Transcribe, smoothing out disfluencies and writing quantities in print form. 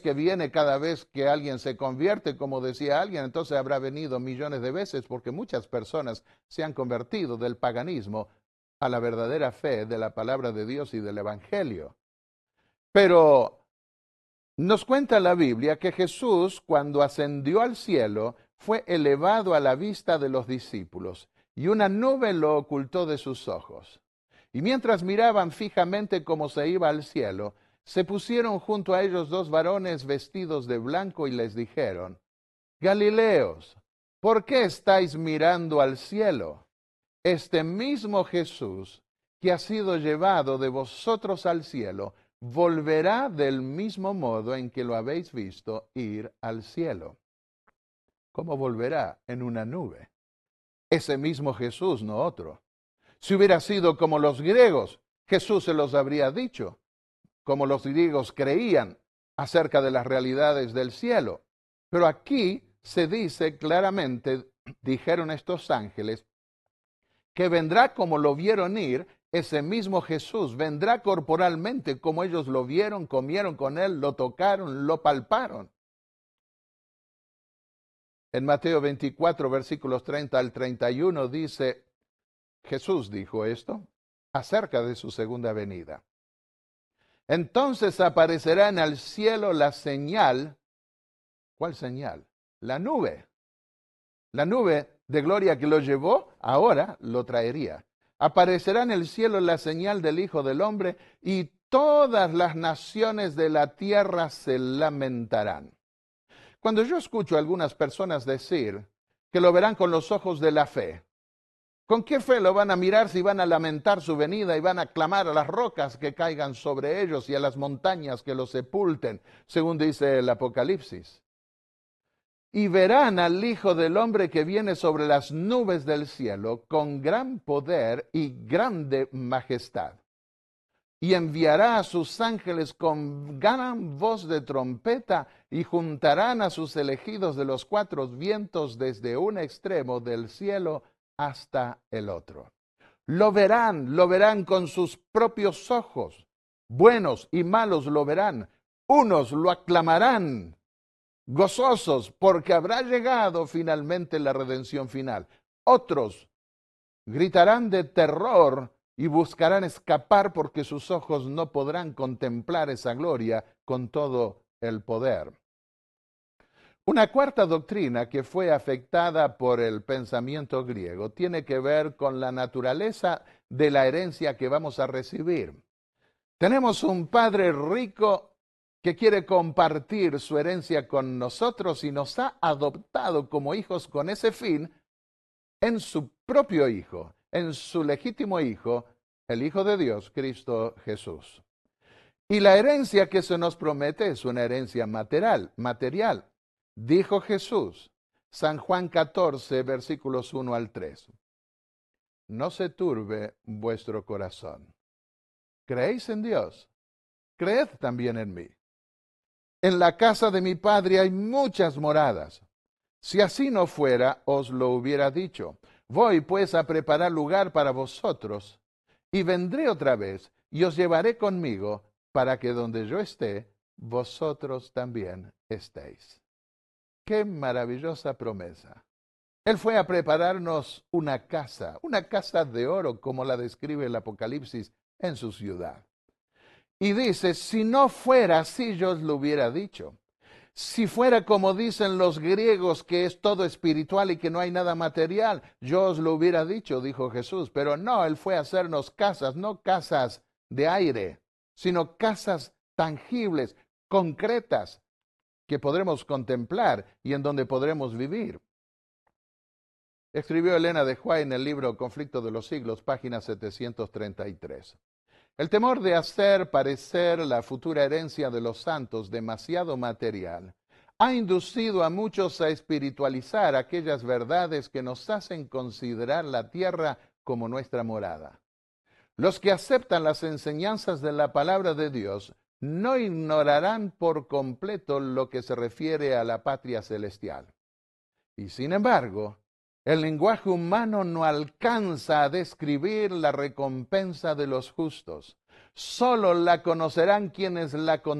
que viene cada vez que alguien se convierte, como decía alguien, entonces habrá venido millones de veces, porque muchas personas se han convertido del paganismo a la verdadera fe de la palabra de Dios y del Evangelio. Pero nos cuenta la Biblia que Jesús, cuando ascendió al cielo, fue elevado a la vista de los discípulos, y una nube lo ocultó de sus ojos. Y mientras miraban fijamente cómo se iba al cielo, se pusieron junto a ellos dos varones vestidos de blanco y les dijeron: Galileos, ¿por qué estáis mirando al cielo? Este mismo Jesús, que ha sido llevado de vosotros al cielo, volverá del mismo modo en que lo habéis visto ir al cielo. ¿Cómo volverá? En una nube. Ese mismo Jesús, no otro. Si hubiera sido como los griegos, Jesús se los habría dicho, como los griegos creían acerca de las realidades del cielo. Pero aquí se dice claramente, dijeron estos ángeles, que vendrá como lo vieron ir, ese mismo Jesús vendrá corporalmente como ellos lo vieron, comieron con él, lo tocaron, lo palparon. En Mateo 24, versículos 30 al 31 dice, Jesús dijo esto acerca de su segunda venida. Entonces aparecerá en el cielo la señal. ¿Cuál señal? La nube. La nube de gloria que lo llevó, ahora lo traería. Aparecerá en el cielo la señal del Hijo del Hombre y todas las naciones de la tierra se lamentarán. Cuando yo escucho a algunas personas decir que lo verán con los ojos de la fe, ¿con qué fe lo van a mirar si van a lamentar su venida y van a clamar a las rocas que caigan sobre ellos y a las montañas que los sepulten, según dice el Apocalipsis? Y verán al Hijo del Hombre que viene sobre las nubes del cielo con gran poder y grande majestad. Y enviará a sus ángeles con gran voz de trompeta y juntarán a sus elegidos de los cuatro vientos desde un extremo del cielo hasta el otro. Lo verán con sus propios ojos. Buenos y malos lo verán. Unos lo aclamarán gozosos porque habrá llegado finalmente la redención final. Otros gritarán de terror y buscarán escapar porque sus ojos no podrán contemplar esa gloria con todo el poder. Una cuarta doctrina que fue afectada por el pensamiento griego tiene que ver con la naturaleza de la herencia que vamos a recibir. Tenemos un Padre rico que quiere compartir su herencia con nosotros y nos ha adoptado como hijos con ese fin en su propio Hijo, en su legítimo Hijo, el Hijo de Dios, Cristo Jesús. Y la herencia que se nos promete es una herencia material. Dijo Jesús, San Juan 14, versículos 1 al 3. No se turbe vuestro corazón. ¿Creéis en Dios? Creed también en mí. En la casa de mi Padre hay muchas moradas. Si así no fuera, os lo hubiera dicho. Voy pues a preparar lugar para vosotros, y vendré otra vez, y os llevaré conmigo, para que donde yo esté, vosotros también estéis. ¡Qué maravillosa promesa! Él fue a prepararnos una casa de oro, como la describe el Apocalipsis en su ciudad. Y dice, si no fuera así, yo os lo hubiera dicho. Si fuera como dicen los griegos, que es todo espiritual y que no hay nada material, yo os lo hubiera dicho, dijo Jesús. Pero no, Él fue a hacernos casas, no casas de aire, sino casas tangibles, concretas, que podremos contemplar y en donde podremos vivir. Escribió Elena de White en el libro Conflicto de los Siglos, página 733. El temor de hacer parecer la futura herencia de los santos demasiado material ha inducido a muchos a espiritualizar aquellas verdades que nos hacen considerar la tierra como nuestra morada. Los que aceptan las enseñanzas de la palabra de Dios no ignorarán por completo lo que se refiere a la patria celestial. Y sin embargo, el lenguaje humano no alcanza a describir la recompensa de los justos. Solo la conocerán quienes la